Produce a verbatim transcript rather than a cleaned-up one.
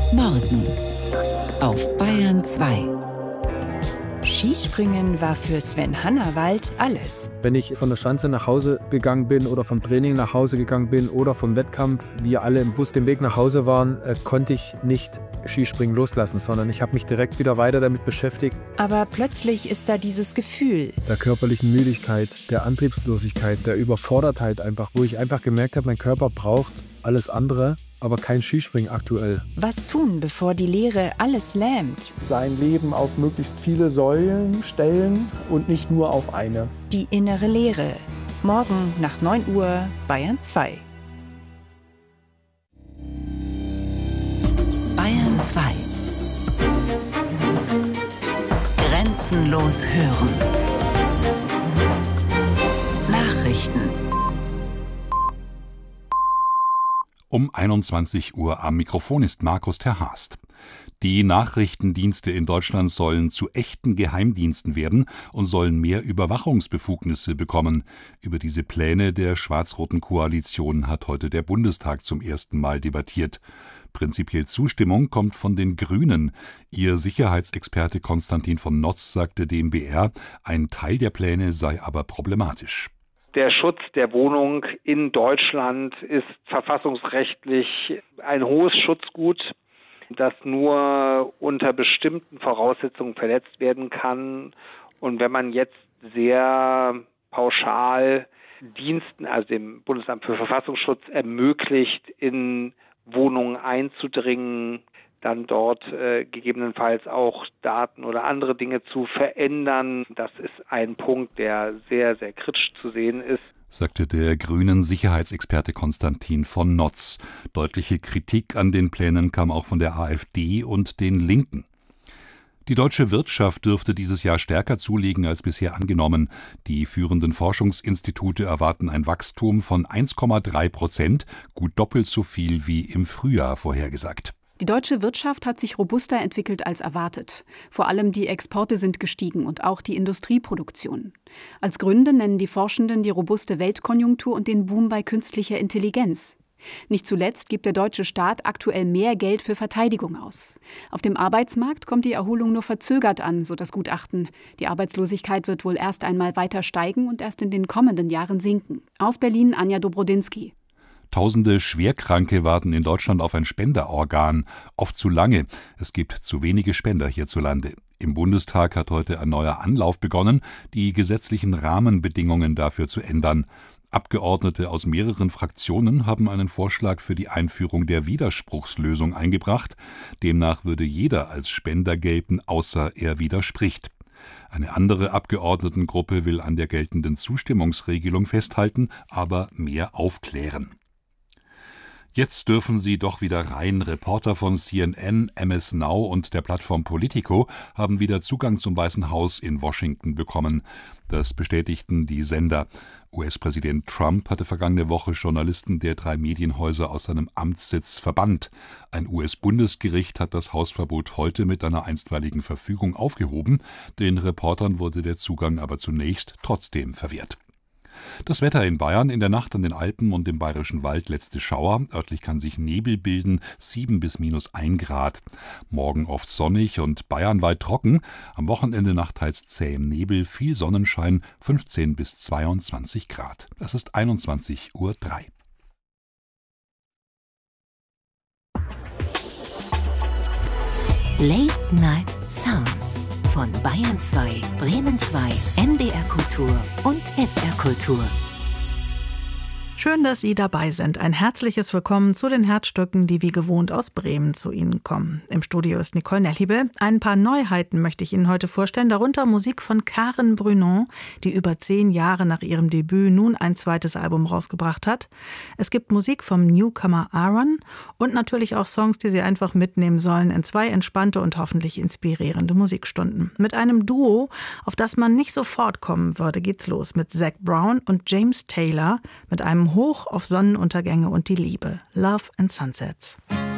Morgen auf Bayern zwei. Skispringen war für Sven Hannawald alles. Wenn ich von der Schanze nach Hause gegangen bin oder vom Training nach Hause gegangen bin oder vom Wettkampf, wir alle im Bus den Weg nach Hause waren, äh, konnte ich nicht Skispringen loslassen, sondern ich habe mich direkt wieder weiter damit beschäftigt. Aber plötzlich ist da dieses Gefühl Der körperlichen Müdigkeit, der Antriebslosigkeit, der Überfordertheit einfach, wo ich einfach gemerkt habe, mein Körper braucht alles andere, aber kein Skispringen aktuell. Was tun, bevor die Leere alles lähmt? Sein Leben auf möglichst viele Säulen stellen und nicht nur auf eine. Die innere Leere. Morgen nach neun Uhr, Bayern zwei. Bayern zwei. Grenzenlos hören. Nachrichten. Um einundzwanzig Uhr am Mikrofon ist Markus Terhast. Die Nachrichtendienste in Deutschland sollen zu echten Geheimdiensten werden und sollen mehr Überwachungsbefugnisse bekommen. Über diese Pläne der schwarz-roten Koalition hat heute der Bundestag zum ersten Mal debattiert. Prinzipiell Zustimmung kommt von den Grünen. Ihr Sicherheitsexperte Konstantin von Notz sagte dem B R, ein Teil der Pläne sei aber problematisch. Der Schutz der Wohnung in Deutschland ist verfassungsrechtlich ein hohes Schutzgut, das nur unter bestimmten Voraussetzungen verletzt werden kann. Und wenn man jetzt sehr pauschal Diensten, also dem Bundesamt für Verfassungsschutz, ermöglicht, in Wohnungen einzudringen, dann dort äh, gegebenenfalls auch Daten oder andere Dinge zu verändern. Das ist ein Punkt, der sehr, sehr kritisch zu sehen ist, sagte der grünen Sicherheitsexperte Konstantin von Notz. Deutliche Kritik an den Plänen kam auch von der AfD und den Linken. Die deutsche Wirtschaft dürfte dieses Jahr stärker zulegen als bisher angenommen. Die führenden Forschungsinstitute erwarten ein Wachstum von eins Komma drei Prozent, gut doppelt so viel wie im Frühjahr vorhergesagt. Die deutsche Wirtschaft hat sich robuster entwickelt als erwartet. Vor allem die Exporte sind gestiegen und auch die Industrieproduktion. Als Gründe nennen die Forschenden die robuste Weltkonjunktur und den Boom bei künstlicher Intelligenz. Nicht zuletzt gibt der deutsche Staat aktuell mehr Geld für Verteidigung aus. Auf dem Arbeitsmarkt kommt die Erholung nur verzögert an, so das Gutachten. Die Arbeitslosigkeit wird wohl erst einmal weiter steigen und erst in den kommenden Jahren sinken. Aus Berlin Anja Dobrodinsky. Tausende Schwerkranke warten in Deutschland auf ein Spenderorgan, oft zu lange. Es gibt zu wenige Spender hierzulande. Im Bundestag hat heute ein neuer Anlauf begonnen, die gesetzlichen Rahmenbedingungen dafür zu ändern. Abgeordnete aus mehreren Fraktionen haben einen Vorschlag für die Einführung der Widerspruchslösung eingebracht. Demnach würde jeder als Spender gelten, außer er widerspricht. Eine andere Abgeordnetengruppe will an der geltenden Zustimmungsregelung festhalten, aber mehr aufklären. Jetzt dürfen sie doch wieder rein. Reporter von C N N, M S Now und der Plattform Politico haben wieder Zugang zum Weißen Haus in Washington bekommen. Das bestätigten die Sender. U S-Präsident Trump hatte vergangene Woche Journalisten der drei Medienhäuser aus seinem Amtssitz verbannt. Ein U S-Bundesgericht hat das Hausverbot heute mit einer einstweiligen Verfügung aufgehoben. Den Reportern wurde der Zugang aber zunächst trotzdem verwehrt. Das Wetter in Bayern: in der Nacht an den Alpen und im Bayerischen Wald letzte Schauer. Örtlich kann sich Nebel bilden, sieben bis minus ein Grad. Morgen oft sonnig und bayernweit trocken. Am Wochenende nachteils zähem Nebel, viel Sonnenschein, fünfzehn bis zweiundzwanzig Grad. Das ist einundzwanzig Uhr drei. Late Night Sounds von Bayern zwei, Bremen zwei, N D R Kultur und S R Kultur. Schön, dass Sie dabei sind. Ein herzliches Willkommen zu den Herzstücken, die wie gewohnt aus Bremen zu Ihnen kommen. Im Studio ist Nicole Nellibe. Ein paar Neuheiten möchte ich Ihnen heute vorstellen, darunter Musik von Karen Brunon, die über zehn Jahre nach ihrem Debüt nun ein zweites Album rausgebracht hat. Es gibt Musik vom Newcomer Aaron und natürlich auch Songs, die Sie einfach mitnehmen sollen in zwei entspannte und hoffentlich inspirierende Musikstunden. Mit einem Duo, auf das man nicht sofort kommen würde, geht's los mit Zac Brown und James Taylor mit einem Hoch auf Sonnenuntergänge und die Liebe. Love and Sunsets.